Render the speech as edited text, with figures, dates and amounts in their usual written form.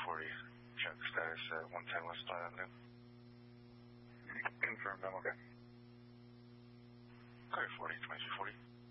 2240. Check status at 110 West Platte Avenue. Confirmed, I'm okay. Clear 40, 2240.